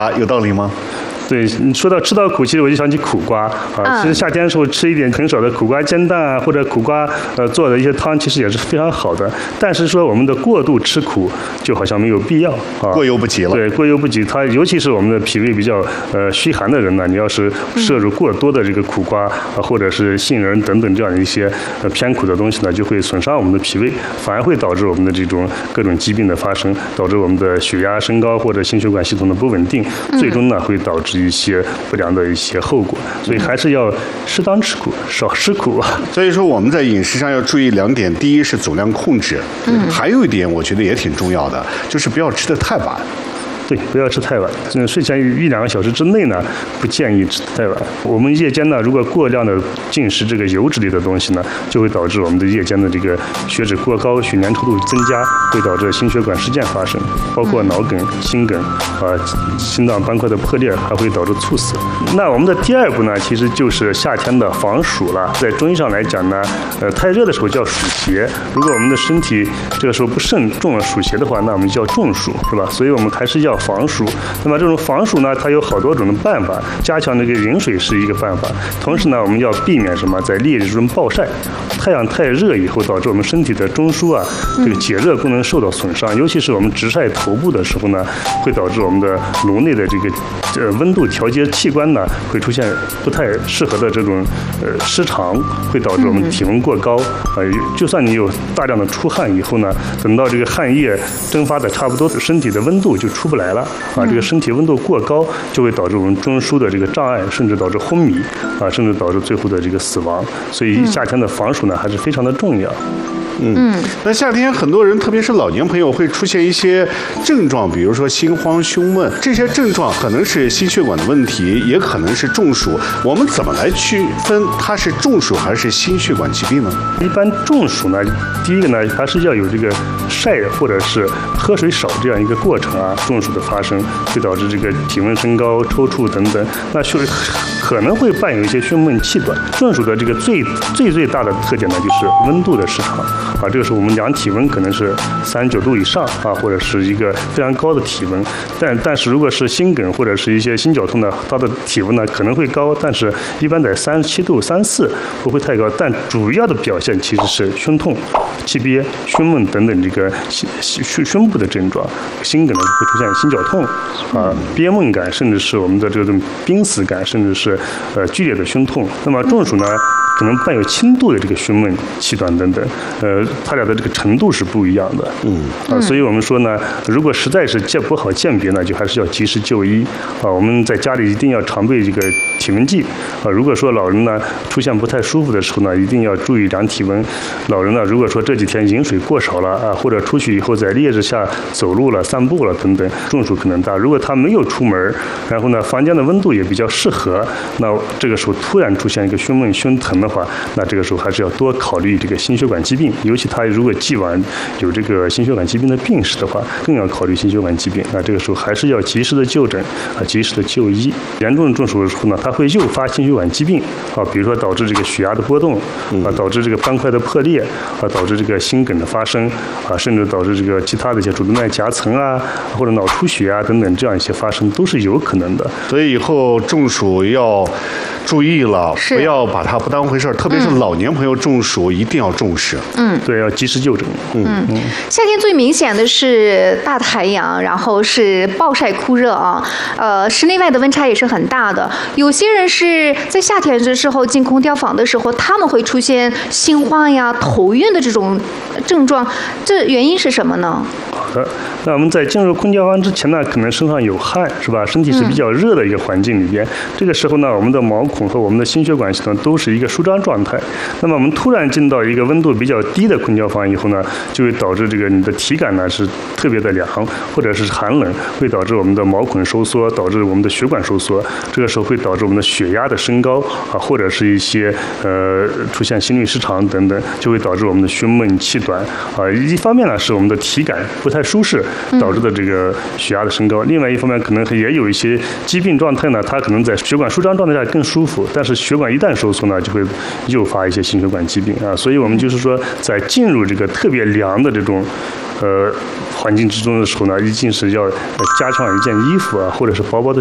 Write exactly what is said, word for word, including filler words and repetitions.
啊，有道理吗？ 对，你说到吃到苦，其实我就想起苦瓜啊。其实夏天的时候吃一点很少的苦瓜煎蛋啊，或者苦瓜呃做的一些汤，其实也是非常好的。但是说我们的过度吃苦，就好像没有必要啊。 过犹不及了。 对，过犹不及。它尤其是我们的脾胃比较呃虚寒的人呢，你要是摄入过多的这个苦瓜啊，或者是杏仁等等这样的一些呃偏苦的东西呢，就会损伤我们的脾胃，反而会导致我们的这种各种疾病的发生，导致我们的血压升高或者心血管系统的不稳定，最终呢会导致一些不良的一些后果，所以还是要适当吃苦，少吃苦啊。 所以说我们在饮食上要注意两点，第一是总量控制，嗯，还有一点我觉得也挺重要的，就是不要吃得太晚。 对，不要吃太晚。嗯，睡前一两个小时之内呢，不建议吃太晚。我们夜间呢，如果过量的进食这个油脂类的东西呢，就会导致我们的夜间的这个血脂过高，血粘稠度增加，会导致心血管事件发生，包括脑梗、心梗啊、心脏斑块的破裂，还会导致猝死。那我们的第二步呢，其实就是夏天的防暑了。在中医上来讲呢，呃，太热的时候叫暑邪。如果我们的身体这个时候不慎中了暑邪的话，那我们叫中暑，是吧？所以我们还是要防暑。那么这种防暑呢，它有好多种的办法，加强这个饮水是一个办法。同时呢，我们要避免什么，在烈日中暴晒。太阳太热以后，导致我们身体的中枢啊，这个解热功能受到损伤。尤其是我们直晒头部的时候呢，会导致我们的颅内的这个呃温度调节器官呢，会出现不太适合的这种呃失常，会导致我们体温过高。呃，就算你有大量的出汗以后呢，等到这个汗液蒸发的差不多，身体的温度就出不来了啊。这个身体温度过高，就会导致我们中枢的这个障碍，甚至导致昏迷啊，甚至导致最后的这个死亡。所以夏天的防暑呢，还是非常的重要。 嗯，那夏天很多人，特别是老年朋友，会出现一些症状，比如说心慌、胸闷，这些症状可能是心血管的问题，也可能是中暑。我们怎么来区分它是中暑还是心血管疾病呢？ 一般中暑呢，第一个呢，还是要有这个晒或者是喝水少这样一个过程啊，中暑的发生会导致这个体温升高、抽搐等等，那就可能会伴有一些胸闷气短。中暑的这个最最最大的特点呢，就是温度的失常。啊，这个时候我们量体温可能是三十九度以上啊，或者是一个非常高的体温。但但是如果是心梗或者是一些心绞痛的，它的体温呢可能会高，但是一般在三十七度、三四不会太高。但主要的表现其实是胸痛、气憋、胸闷等等这个胸胸部的症状。心梗呢会出现心绞痛啊、憋闷感，甚至是我们的这种濒死感，甚至是呃剧烈的胸痛。那么中暑呢，可能伴有轻度的这个胸闷、气短等等，呃，它俩的这个程度是不一样的。嗯，啊，所以我们说呢，如果实在是鉴不好鉴别呢，就还是要及时就医。啊，我们在家里一定要常备这个体温计。啊，如果说老人呢出现不太舒服的时候呢，一定要注意量体温。老人呢，如果说这几天饮水过少了啊，或者出去以后在烈日下走路了、散步了等等，中暑可能大。如果他没有出门，然后呢，房间的温度也比较适合，那这个时候突然出现一个胸闷、胸疼的话，那这个时候还是要多考虑这个心血管疾病，尤其他如果既往有这个心血管疾病的病史的话，更要考虑心血管疾病。那这个时候还是要及时的就诊啊，及时的就医。严重的中暑的时候呢，它会诱发心血管疾病啊，比如说导致这个血压的波动啊，导致这个斑块的破裂啊，导致这个心梗的发生啊，甚至导致这个其他的一些主动脉夹层啊，或者脑出血啊等等这样一些发生都是有可能的。 所以以后中暑要注意了，不要把它不当回事儿，特别是老年朋友中暑一定要重视。 嗯，对，要及时就诊。 嗯嗯，夏天最明显的是大太阳，然后是暴晒酷热啊，呃，室内外的温差也是很大的。有些人是在夏天的时候进空调房的时候，他们会出现心慌呀、头晕的这种症状，这原因是什么呢？ 好的，那我们在进入空调房之前呢，可能身上有汗，是吧？身体是比较热的一个环境里边，嗯、这个时候呢，我们的毛孔和我们的心血管系统都是一个舒张状态。那么我们突然进到一个温度比较低的空调房以后呢，就会导致这个你的体感呢是特别的凉，或者是寒冷，会导致我们的毛孔收缩，导致我们的血管收缩。这个时候会导致我们的血压的升高啊，或者是一些呃出现心律失常等等，就会导致我们的胸闷气短啊。一方面呢是我们的体感不太舒适导致的这个血压的升高，另外一方面可能也有一些疾病状态呢，它可能在血管舒张状态下更舒服，但是血管一旦收缩呢，就会诱发一些心血管疾病啊。所以我们就是说，在进入这个特别凉的这种呃环境之中的时候呢，一定是要加上一件衣服啊，或者是薄薄的